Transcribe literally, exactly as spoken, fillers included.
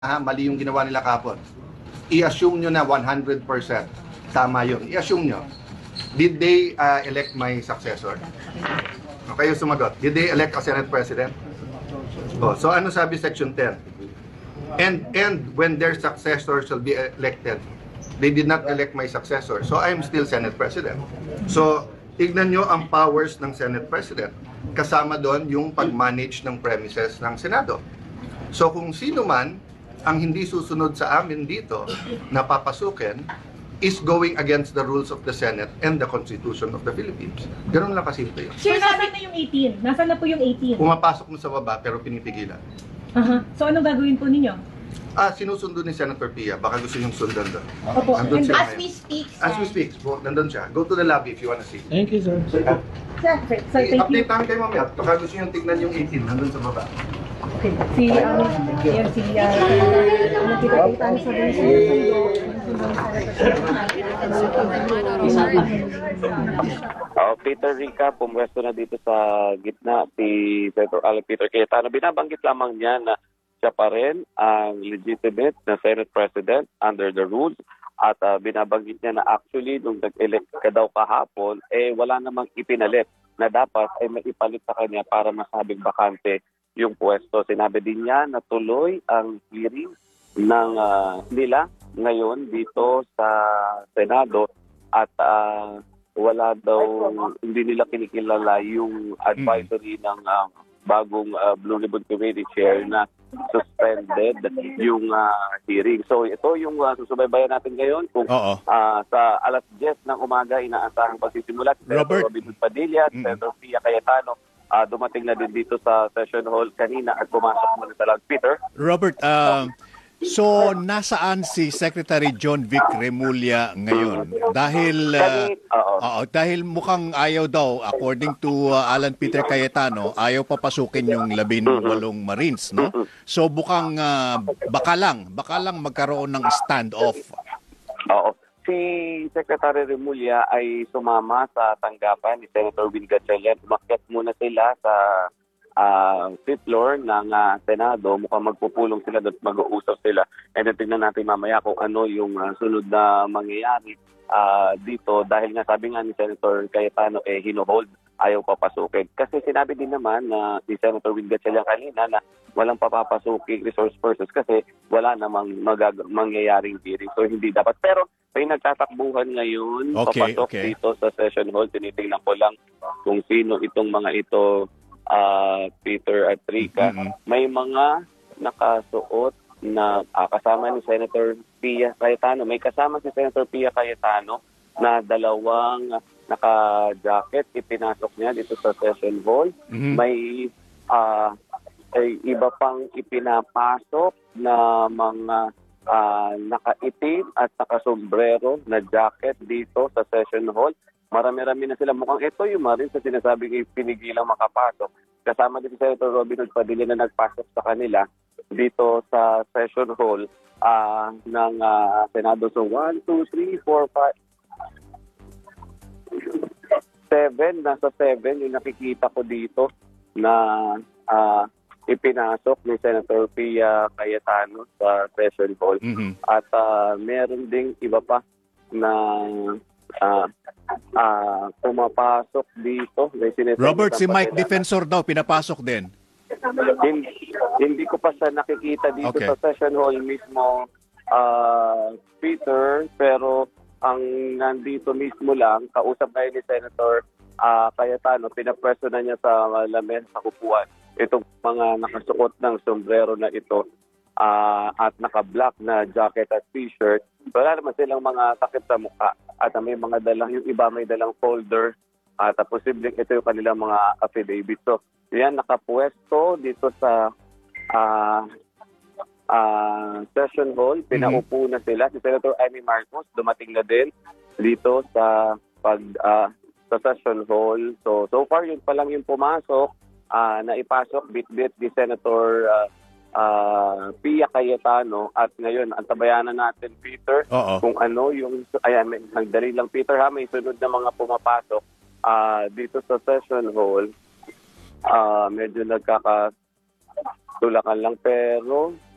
ah, mali yung ginawa nila kapon. I-assume nyo na one hundred percent tama yun. I-assume nyo. Did they uh, elect my successor? O, kayo sumagot. Did they elect a Senate President? O, so ano sabi Section ten? And, and when their successor shall be elected, they did not elect my successor. So I'm still Senate President. So, tignan nyo ang powers ng Senate President. Kasama doon yung pag-manage ng premises ng Senado. So kung sino man ang hindi susunod sa amin dito na papasukin is going against the rules of the Senate and the Constitution of the Philippines. Ganun lang kasimple yun. Sir, nasaan na yung eighteen? Nasaan na po yung eighteen? Pumapasok mo sa baba pero pinipigilan. Aha. So ano gagawin po ninyo? Ah, sinusundo ni Senator Pia. Baka gusto niyong sundan doon. Opo. Nandun And siya As ngayon. we speak, sir. As we speak, po, nandun siya. Go to the lobby if you wanna see. Thank you, sir. Sir, sir, thank you. I-update namin kayo mamaya. Baka gusto niyong tignan yung eighteen. Nandun sa baba. Okay. Si, um, yan, si, uh, ano, kita-kita niyo sa Oh, Peter Rica, pumwesto na dito sa gitna si Senator Alan Peter Cayetano. Binabanggit lamang niya na siya pa rin ang legitimate na Senate President under the rules at uh, binabanggit niya na actually nung nag-elect ka daw kahapon, eh wala namang ipinalit na dapat ay may ipalit sa kanya para masabing bakante yung pwesto. Sinabi din niya na tuloy ang hearing ng uh, nila ngayon dito sa Senado at uh, wala daw, hindi nila kinikilala yung advisory ng uh, bagong uh, Blue Ribbon Committee Chair na suspended yung uh, hearing. So ito yung uh, susubaybayan natin ngayon kung uh, sa alas diyes ng umaga inaasahang pagsisimula si Senator Robin Padilla at mm. Senator Pia Cayetano uh, dumating na din dito sa session hall kanina at pumasok muna sa lag. Peter? Robert, uh, so nasaan si Secretary John Vic Remulla ngayon? Dahil uh, uh, dahil mukhang ayaw daw, according to uh, Alan Peter Cayetano, ayaw papasukin yung labinwalong Marines, no? So bukang uh, baka lang, baka lang magkaroon ng standoff. Oo. Si Secretary Remulla ay sumama sa tanggapan ni Senator Win Gatchalian. Umakyat muna sila sa Uh, fifth floor ng uh, Senado. Mukhang magpupulong sila at mag-uusap sila. And then tignan natin mamaya kung ano yung uh, sunod na mangyayari uh, dito dahil nga sabi nga ni Senator Cayetano eh hino-hold, ayaw papasukin. Kasi sinabi din naman na uh, ni Senator Win Gatchalian kanina na walang papapasukin resource persons kasi wala namang magag- mangyayaring hearing. So hindi dapat. Pero may nagtatakbuhan ngayon okay, papasok okay. dito sa session hall. Tinitingnan ko lang kung sino itong mga ito. Uh, Peter at Rica, mm-hmm. may mga nakasuot na uh, kasama ni Senator Pia Cayetano. May kasama si Senator Pia Cayetano na dalawang naka-jacket. Ipinasok niya dito sa session hall. Mm-hmm. May uh, ay, iba pang ipinapasok na mga uh, nakaitim at nakasombrero na jacket dito sa session hall. Marami-rami na sila. Mukhang ito yung marin sa sinasabing pinigilang makapasok. Kasama din si Senator Robin Hood Padilla na nagpasok sa kanila dito sa session hall uh, ng uh, Senado. So one, two, three, four, five, seven. Nasa seven yung nakikita ko dito na uh, ipinasok ni Senator Pia Cayetano sa session hall. Mm-hmm. At uh, meron ding iba pa na uh, uh, pumapasok dito. Robert, si Mike Defensor daw pinapasok din. Hindi, hindi ko pa siya nakikita dito okay. sa session hall mismo, uh, Peter, pero ang nandito mismo lang, kausap na ni Senator uh, Cayetano, pinapwesto na niya sa lamen sa upuan. Itong mga nakasuot ng sombrero na ito uh, at naka-black na jacket at t-shirt, wala naman silang mga takip sa mukha at may mga dalang, yung iba may dalang folder at uh, posibleng ito yung kanilang mga affidavit. So, yan, nakapwesto dito sa uh, uh, session hall. Pinaupo na sila. Si Senator Amy Marcos dumating na din dito sa pag uh, sa session hall. So, so far, yun pa lang yung pumasok. Uh, na ipasok bit-bit ni Senator uh, uh, Pia Cayetano at ngayon antabayanan natin Peter Uh-oh. kung ano yung ayan nagdali lang Peter ha may sunod na mga pumapasok uh, dito sa session hall uh, medyo nagkakatulakan lang pero